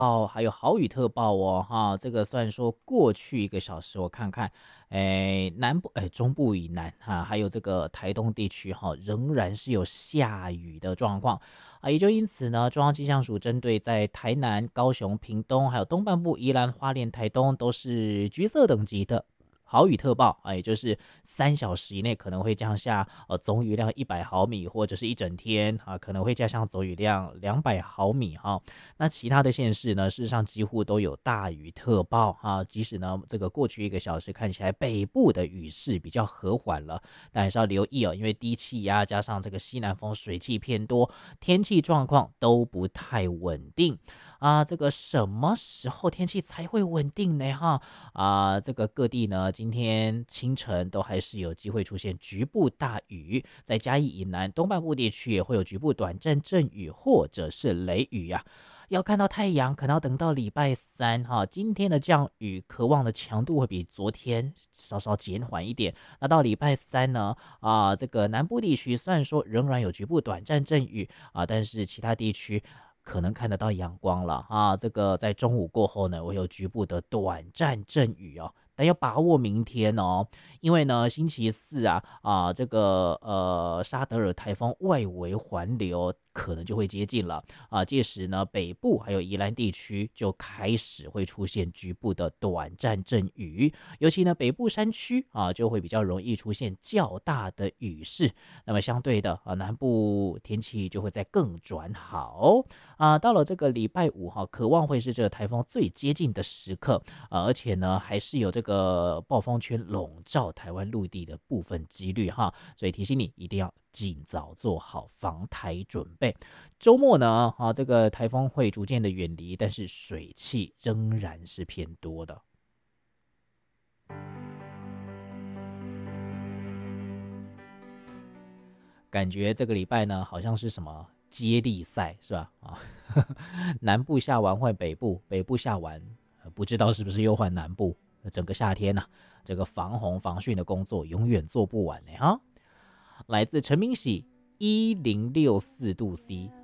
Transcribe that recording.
哦，还有豪雨特报哦，哈，这个虽然说过去1个小时，我看看，南部，中部以南哈，还有这个台东地区哈，仍然是有下雨的状况啊，也就因此呢，中央气象署针对在台南、高雄、屏东，还有东半部宜兰花莲、台东都是橘色等级的。豪雨特报啊，也就是3小时以内可能会降下总雨量100毫米，或者是一整天啊可能会降下总雨量200毫米哈。那其他的县市呢，事实上几乎都有大雨特报啊。即使呢，这个过去1个小时看起来北部的雨势比较和缓了，但还是要留意哦，因为低气压加上这个西南风水气偏多，天气状况都不太稳定啊。这个什么时候天气才会稳定呢？哈啊，这个各地呢，今天清晨都还是有机会出现局部大雨，在嘉义以南东半部地区也会有局部短暂阵雨或者是雷雨啊。要看到太阳，可能要等到礼拜三哈。今天的降雨，渴望的强度会比昨天稍稍减缓一点。那到礼拜三呢，这个南部地区虽然说仍然有局部短暂阵雨啊，但是其他地区可能看得到阳光了啊。这个在中午过后呢，会有局部的短暂阵雨哦。但要把握明天哦，因为呢，星期四这个沙德尔台风外围环流可能就会接近了啊，届时呢，北部还有宜兰地区就开始会出现局部的短暂阵雨，尤其呢，北部山区就会比较容易出现较大的雨势。那么相对的南部天气就会再更转好啊。到了这个礼拜五渴望会是这个台风最接近的时刻而且呢，还是有这个暴风圈笼罩台湾陆地的部分几率哈，所以提醒你一定要尽早做好防台准备。周末呢，这个台风会逐渐的远离，但是水汽仍然是偏多的。感觉这个礼拜呢，好像是什么接力赛是吧？南部下完换北部，北部下完，不知道是不是又换南部。整个夏天呢、这个防洪防汛的工作永远做不完呢哈。来自陈明喜1064度 C，